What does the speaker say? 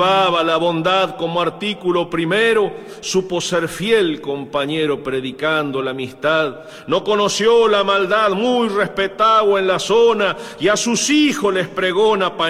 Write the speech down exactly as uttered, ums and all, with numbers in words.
Llevaba la bondad como artículo primero, supo ser fiel compañero predicando la amistad, no conoció la maldad, muy respetado en la zona, y a sus hijos les pregona